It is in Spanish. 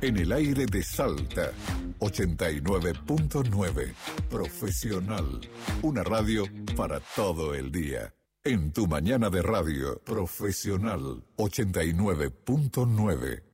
En el aire de Salta, 89.9. Profesional. Una radio para todo el día. En tu mañana de radio, Profesional, 89.9.